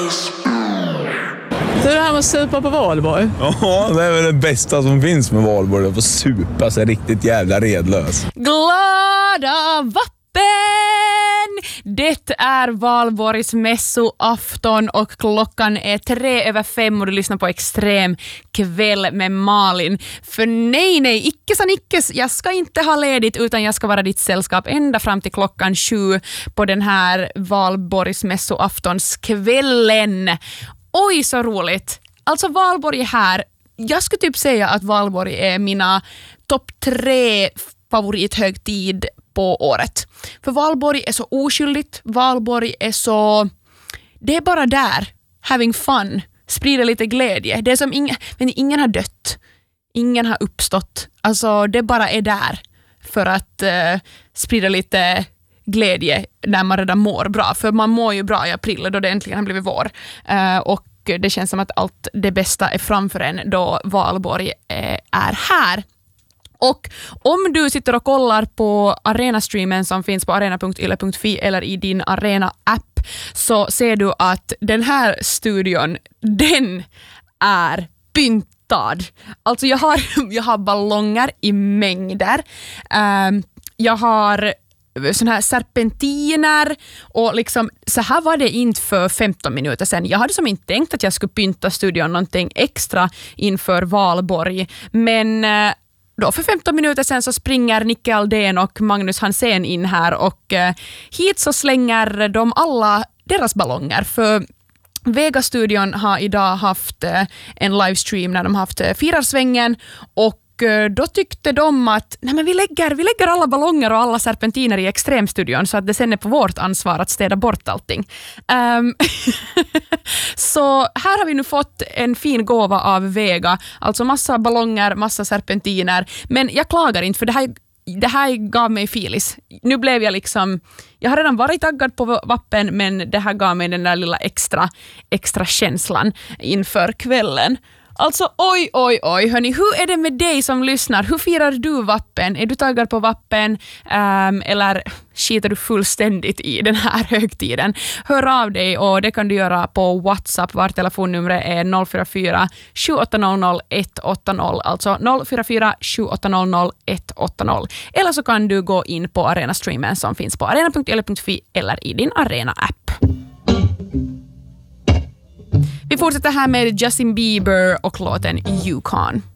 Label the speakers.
Speaker 1: Så det här med att supa på Valborg?
Speaker 2: Ja, det är väl det bästa som finns med Valborg. Att få supa sig riktigt jävla redlös.
Speaker 3: Glada vappen! Det är Valborgs mässoafton och klockan är 3:05 och du lyssnar på Extrem kväll med Malin. För nej, icke sa nickes, jag ska inte ha ledigt utan jag ska vara ditt sällskap ända fram till klockan 7 på den här Valborgs mässoaftonskvällen. Oj, så roligt. Alltså Valborg är här. Jag skulle typ säga att Valborg är mina topp 3 favorithögtid på året. För Valborg är så oskyldigt. Valborg är så... Det är bara där. Having fun. Sprider lite glädje. Det är som ingen har dött. Ingen har uppstått. Alltså det bara är där. För att sprida lite glädje när man redan mår bra. För man mår ju bra i april då det äntligen har blivit vår. Och det känns som att allt det bästa är framför en då Valborg är här. Och om du sitter och kollar på Arena-streamen som finns på arena.yle.fi eller i din Arena-app så ser du att den här studion, den är pyntad. Alltså jag har ballonger i mängder. Jag har såna här serpentiner och liksom, så här var det inte för 15 minuter sedan. Jag hade som inte tänkt att jag skulle pynta studion någonting extra inför Valborg, men då för 15 minuter sedan så springer Nicke Aldén och Magnus Hansen in här och hit så slänger de alla deras ballonger. För Vega-studion har idag haft en livestream när de haft firarsvängen och då tyckte de att nej men vi lägger alla ballonger och alla serpentiner i Extremstudion så att det sen är på vårt ansvar att städa bort allting. Så här har vi nu fått en fin gåva av Vega. Alltså massa ballonger, massa serpentiner. Men jag klagar inte för det här gav mig filis. Nu blev jag liksom... Jag har redan varit taggad på vappen men det här gav mig den där lilla extra känslan inför kvällen. Alltså oj, hörni, hur är det med dig som lyssnar? Hur firar du vappen? Är du taggad på vappen eller skiter du fullständigt i den här högtiden? Hör av dig och det kan du göra på WhatsApp. Vart telefonnumret är 044 7800 180, alltså 044 7800 180. Eller så kan du gå in på Arena-streamen som finns på arena.yle.fi eller i din Arena-app. Vi fortsätter här med Justin Bieber och låten Yukon.